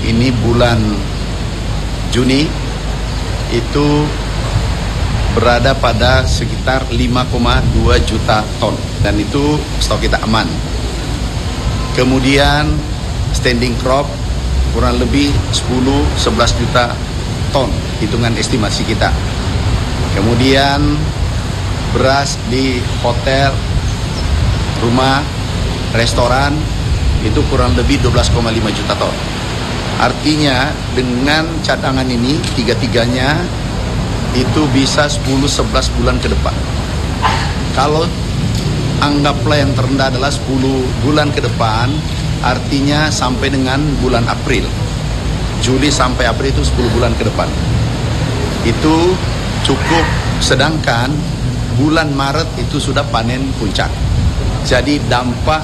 ini bulan Juni itu berada pada sekitar 5,2 juta ton dan itu stok kita aman. Kemudian standing crop kurang lebih 10-11 juta ton hitungan estimasi kita. Kemudian beras di hotel, rumah, restoran itu kurang lebih 12,5 juta ton. Artinya dengan cadangan ini tiga-tiganya itu bisa 10-11 bulan ke depan. Kalau anggaplah yang terendah adalah 10 bulan ke depan, artinya sampai dengan bulan April. Juli sampai April itu 10 bulan ke depan. Itu cukup, sedangkan bulan Maret itu sudah panen puncak. Jadi dampak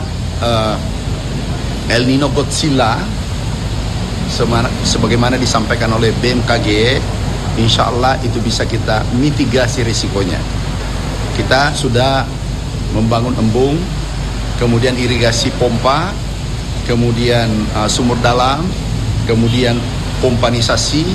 El Nino Godzilla sebagaimana disampaikan oleh BMKG, insya Allah itu bisa kita mitigasi risikonya. Kita sudah membangun embung, kemudian irigasi pompa, kemudian sumur dalam, kemudian pompanisasi,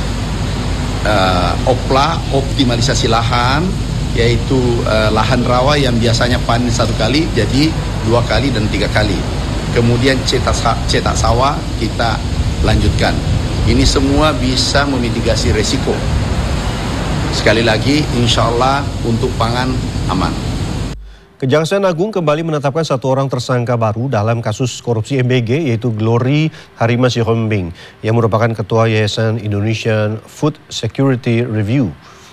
optimalisasi lahan, yaitu lahan rawa yang biasanya panen 1 kali jadi 2 kali dan 3 kali. Kemudian cetak sawah kita lanjutkan. Ini semua bisa memitigasi resiko. Sekali lagi, insya Allah untuk pangan aman. Kejaksaan Agung kembali menetapkan 1 orang tersangka baru dalam kasus korupsi MBG, yaitu Glory Harimasihoming yang merupakan Ketua Yayasan Indonesian Food Security Review.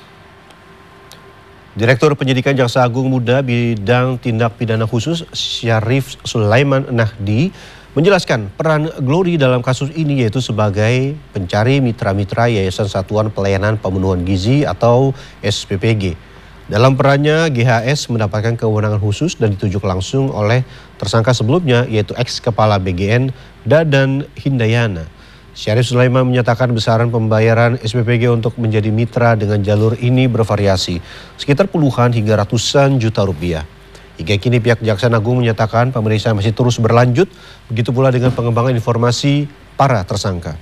Direktur Penyidikan Jaksa Agung Muda Bidang Tindak Pidana Khusus Syarif Sulaiman Nahdi menjelaskan peran Glory dalam kasus ini, yaitu sebagai pencari mitra-mitra Yayasan Satuan Pelayanan Pemenuhan Gizi atau SPPG. Dalam perannya, GHS mendapatkan kewenangan khusus dan ditunjuk langsung oleh tersangka sebelumnya, yaitu ex-kepala BGN Dadan Hindayana. Syarif Sulaiman menyatakan besaran pembayaran SPPG untuk menjadi mitra dengan jalur ini bervariasi, sekitar puluhan hingga ratusan juta rupiah. Hingga kini pihak Kejaksaan Agung menyatakan pemeriksaan masih terus berlanjut, begitu pula dengan pengembangan informasi para tersangka.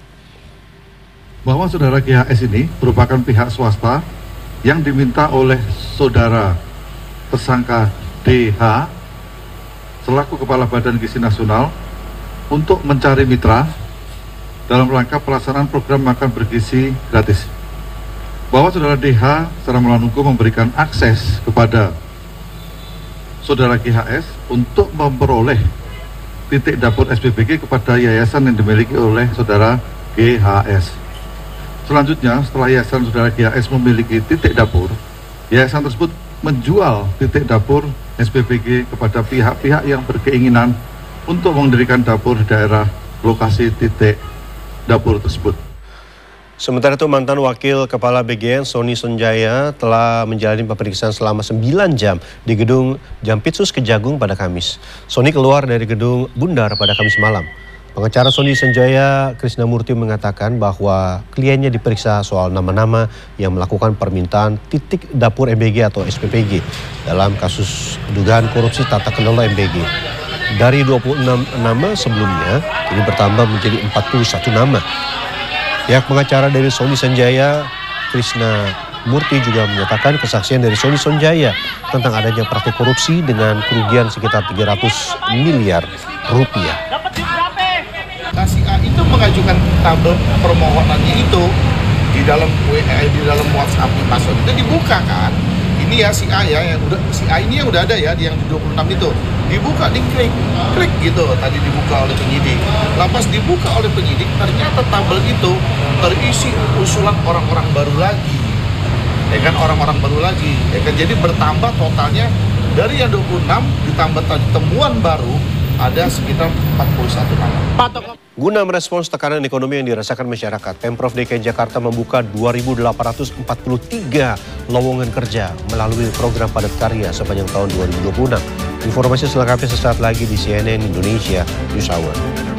Bahwa saudara GHS ini merupakan pihak swasta yang diminta oleh saudara tersangka DH selaku Kepala Badan Gizi Nasional untuk mencari mitra dalam rangka pelaksanaan program makan bergizi gratis. Bahwa saudara DH secara melawan hukum memberikan akses kepada saudara GHS untuk memperoleh titik dapur SPPG kepada yayasan yang dimiliki oleh saudara GHS. Selanjutnya, setelah yayasan saudara GHS memiliki titik dapur, yayasan tersebut menjual titik dapur SPPG kepada pihak-pihak yang berkeinginan untuk mendirikan dapur di daerah lokasi titik dapur tersebut. Sementara itu, mantan Wakil Kepala BGN Sony Sonjaya telah menjalani pemeriksaan selama 9 jam di gedung Jampitsus Kejagung pada Kamis. Sony keluar dari gedung Bundar pada Kamis malam. Pengacara Sony Sonjaya Krisnamurti mengatakan bahwa kliennya diperiksa soal nama-nama yang melakukan permintaan titik dapur MBG atau SPPG dalam kasus dugaan korupsi tata kelola MBG. Dari 26 nama sebelumnya, ini bertambah menjadi 41 nama. Pihak pengacara dari Sony Sonjaya, Krishna Murti, juga menyatakan kesaksian dari Sony Sonjaya tentang adanya praktik korupsi dengan kerugian sekitar 300 miliar rupiah. Si A itu mengajukan tabel permohonannya itu di dalam WhatsApp password itu dibuka kan. Ini ya si A ya, yang udah si A ini yang udah ada ya, yang di 26 itu dibuka, diklik gitu, tadi dibuka oleh penyidik. Lapas dibuka oleh penyidik, ternyata tabel itu terisi usulan orang-orang baru lagi, ya kan, orang-orang baru lagi, ya kan. Jadi bertambah totalnya dari yang 26 ditambah tadi temuan baru ada sekitar 41 nama. Guna merespons tekanan ekonomi yang dirasakan masyarakat, Pemprov DKI Jakarta membuka 2.843 lowongan kerja melalui program Padat Karya sepanjang tahun 2026. Informasi selengkapnya sesaat lagi di CNN Indonesia News Hour.